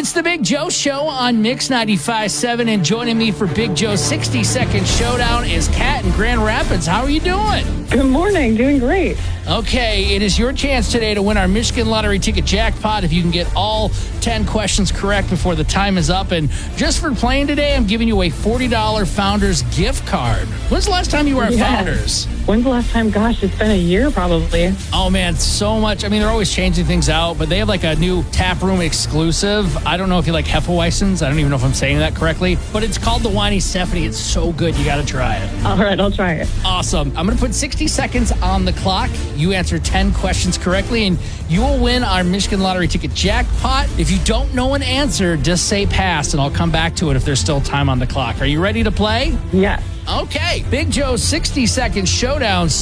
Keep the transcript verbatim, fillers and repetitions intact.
It's the Big Joe Show on Mix ninety-five point seven, and joining me for Big Joe's sixty-second showdown is Kat in Grand Rapids. How are you doing? Good morning. Doing great. Okay, it is your chance today to win our Michigan Lottery ticket jackpot if you can get all ten questions correct before the time is up. And just for playing today, I'm giving you a forty dollars Founders gift card. When's the last time you were at Yes. Founders? When's the last time? Gosh, it's been a year probably. Oh, man, so much. I mean, they're always changing things out, but they have like a new tap room exclusive. I don't know if you like Hefeweizens. I don't even know if I'm saying that correctly, but it's called the Winey Stephanie. It's so good. You got to try it. All right, I'll try it. Awesome. I'm going to put sixty seconds on the clock. You answer ten questions correctly, and you will win our Michigan Lottery ticket jackpot. If you don't know an answer, just say pass, and I'll come back to it if there's still time on the clock. Are you ready to play? Yes. Okay. Big Joe's sixty-second showdown